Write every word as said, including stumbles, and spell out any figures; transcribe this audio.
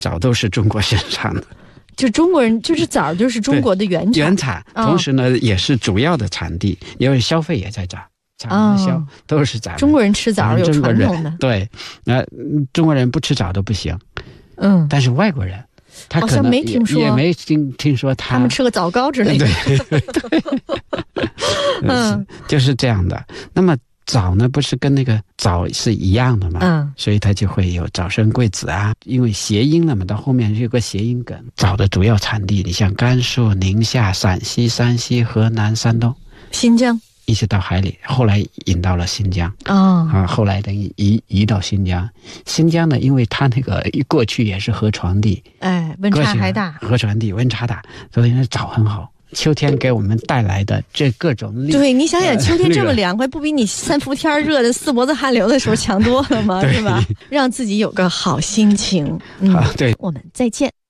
枣都是中国生产的。 就中国人就是枣就是中国的原产， 原产，同时呢、哦、也是主要的产地，因为消费也在这儿，产和销、哦、都是咱们中国人吃枣有传统的。 对，那、呃、中国人不吃枣都不行。 嗯， 但是外国人他可能好像没听说， 也没听听说他他们吃个枣糕之类的。 对对嗯，就是这样的。那么枣呢，不是跟那个枣是一样的嘛？ 嗯， 所以它就会有早生贵子啊，因为谐音了嘛，到后面有个谐音梗。枣的主要产地，你像甘肃、宁夏、陕西、山西、河南、山东、 新疆， 一直到海里，后来引到了新疆。 哦， 啊，后来等于移移到新疆。新疆呢，因为它那个过去也是河床地， 哎，温差还大， 河床地温差大，所以那枣很好。秋天给我们带来的这各种力， 对，你想想秋天这么凉快，不比你三伏天热的四脖子汗流的时候强多了吗？是吧？让自己有个好心情。 嗯，对， 我们再见。